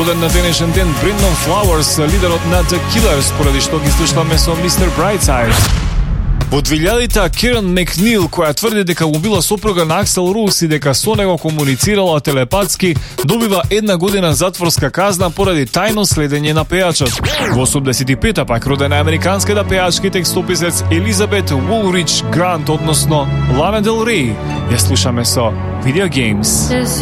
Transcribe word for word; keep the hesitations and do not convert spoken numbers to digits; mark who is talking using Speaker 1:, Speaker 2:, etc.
Speaker 1: Во ден на денешен ден Brendan Flowers, лидерот на The Killers, поради што ги слушнаме со мистер Brightside. Во двилјадите Керен Макнил, која тврди дека му била сопруга на Аксел Рус и дека со него комуницирала телепатски, добива една година затворска казна поради тајно следење на пејачот. Во осумдесет и пета пак родена американската пејачка и текстописец Елизабет Woolrich Грант, односно Лана Дел Рей. Ја слушаме со Video Games.